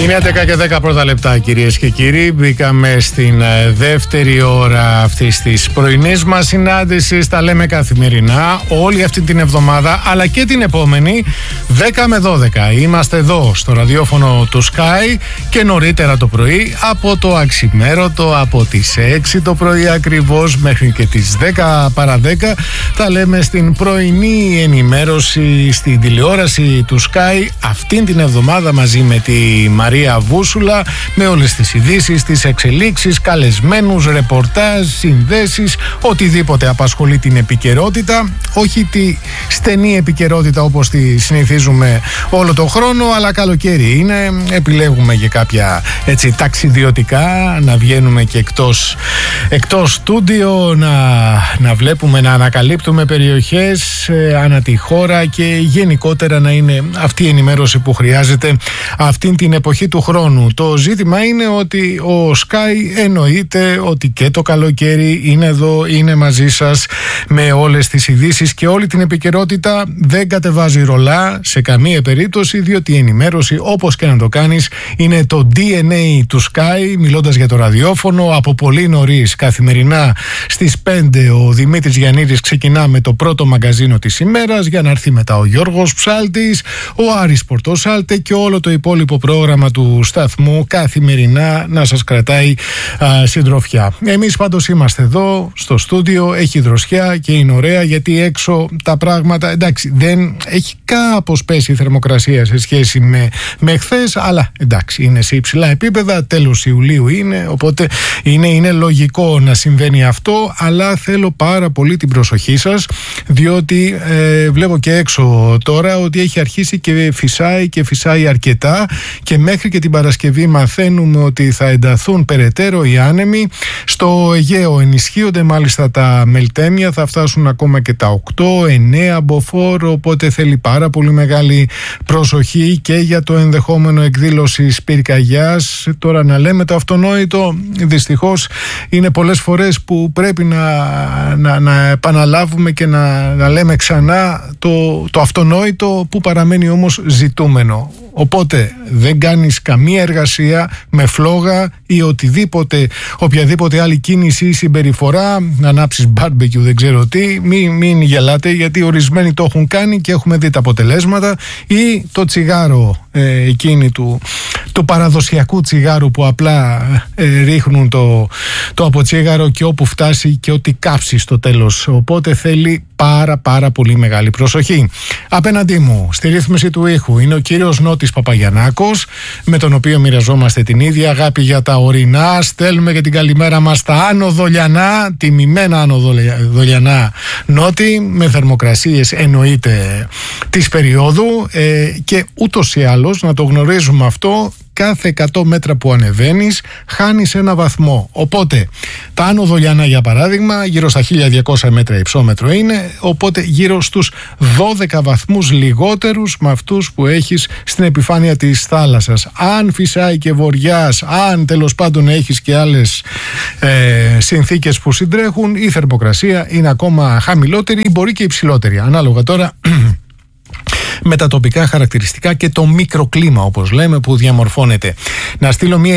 Είναι 11 και 10 πρώτα λεπτά, κυρίες και κύριοι. Μπήκαμε στην δεύτερη ώρα αυτής της πρωινής μας συνάντησης. Τα λέμε καθημερινά όλη αυτή την εβδομάδα, αλλά και την επόμενη 10 με 12. Είμαστε εδώ στο ραδιόφωνο του Sky και νωρίτερα το πρωί από το αξιμέρωτο, από τις 6 το πρωί ακριβώς μέχρι και τις 10 παρα 10. Τα λέμε στην πρωινή ενημέρωση στην τηλεόραση του Sky αυτήν την εβδομάδα μαζί με τη Μαρία Βούσουλα, με όλες τις ειδήσεις, τις εξελίξεις, καλεσμένους, ρεπορτάζ, συνδέσεις, οτιδήποτε απασχολεί την επικαιρότητα. Όχι τη στενή επικαιρότητα όπως τη συνηθίζουμε όλο τον χρόνο, αλλά καλοκαίρι είναι, επιλέγουμε και κάποια έτσι ταξιδιωτικά, να βγαίνουμε και εκτός στούντιο, να βλέπουμε, να ανακαλύπτουμε περιοχές ανά τη χώρα και γενικότερα να είναι αυτή η ενημέρωση που χρειάζεται αυτήν την εποχή του χρόνου. Το ζήτημα είναι ότι ο Sky εννοείται ότι και το καλοκαίρι είναι εδώ, είναι μαζί σας με όλες τις ειδήσεις και όλη την επικαιρότητα. Δεν κατεβάζει ρολά σε καμία περίπτωση, διότι η ενημέρωση, όπως και να το κάνεις, είναι το DNA του Sky. Μιλώντας για το ραδιόφωνο, από πολύ νωρίς καθημερινά στις 5 ο Δημήτρης Γιαννίδης ξεκινά με το πρώτο μαγκαζίνο της ημέρας, για να έρθει μετά ο Γιώργος Ψάλτης, ο Άρης Πορτοσάλτε και όλο το υπόλοιπο πρόγραμμα του σταθμού καθημερινά να σας κρατάει συντροφιά. Εμείς πάντως είμαστε εδώ στο στούντιο, έχει δροσιά και είναι ωραία, γιατί έξω τα πράγματα, εντάξει, δεν έχει κάπως πέσει η θερμοκρασία σε σχέση με χθες, αλλά εντάξει, είναι σε υψηλά επίπεδα, τέλος Ιουλίου είναι, οπότε είναι λογικό να συμβαίνει αυτό, αλλά θέλω πάρα πολύ την προσοχή σας, διότι βλέπω και έξω τώρα ότι έχει αρχίσει και φυσάει αρκετά, και μέχρι και την Παρασκευή μαθαίνουμε ότι θα ενταθούν περαιτέρω οι άνεμοι. Στο Αιγαίο ενισχύονται μάλιστα τα μελτέμια, θα φτάσουν ακόμα και τα 8-9 μποφόρ, οπότε θέλει πάρα πολύ μεγάλη προσοχή και για το ενδεχόμενο εκδήλωση πυρκαγιάς. Τώρα να λέμε το αυτονόητο, δυστυχώς είναι πολλές φορές που πρέπει να επαναλάβουμε και να λέμε ξανά το αυτονόητο, που παραμένει όμως ζητούμενο. Οπότε δεν κάνεις καμία εργασία με φλόγα ή οποιαδήποτε άλλη κίνηση ή συμπεριφορά, να ανάψεις μπάρμπεκιου, δεν ξέρω τι, μην γελάτε, γιατί ορισμένοι το έχουν κάνει και έχουμε δει τα αποτελέσματα. Ή το τσιγάρο εκείνη του παραδοσιακού τσιγάρου, που απλά ρίχνουν το αποτσίγαρο και όπου φτάσει και ό,τι κάψει στο τέλος. Οπότε θέλει πάρα πολύ μεγάλη προσοχή. Απέναντί μου στη ρύθμιση του ήχου είναι ο κύριος Νότης Παπαγιαννάκος, με τον οποίο μοιραζόμαστε την ίδια αγάπη για τα ορεινά. Στέλνουμε και την καλημέρα μας στα Άνω Δολιανά, τιμημένα Άνω Δολιανά, Νότη, με θερμοκρασίες εννοείται της περίοδου, και ούτως ή άλλως να το γνωρίζουμε αυτό, κάθε 100 μέτρα που ανεβαίνεις χάνεις ένα βαθμό. Οπότε τα Άνω Δολιανά, για παράδειγμα, γύρω στα 1200 μέτρα υψόμετρο είναι, οπότε γύρω στους 12 βαθμούς λιγότερους με αυτούς που έχεις στην επιφάνεια της θάλασσας. Αν φυσάει και βοριάς, αν τέλος πάντων έχεις και άλλες συνθήκες που συντρέχουν, η θερμοκρασία είναι ακόμα χαμηλότερη ή μπορεί και υψηλότερη, ανάλογα τώρα με τα τοπικά χαρακτηριστικά και το μικροκλίμα, όπως λέμε, που διαμορφώνεται. Να στείλω μία